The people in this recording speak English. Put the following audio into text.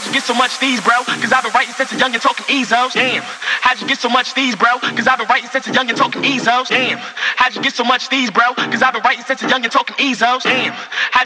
you get so much these, bro? Cause I've been writing since a young and talking EZOs. Damn, how'd you get so much these, bro? Cause I've been writing since a young and talking EZOs. Damn, how'd you get so much these, bro? Cause I've been writing since a young and talking EZOs. Damn,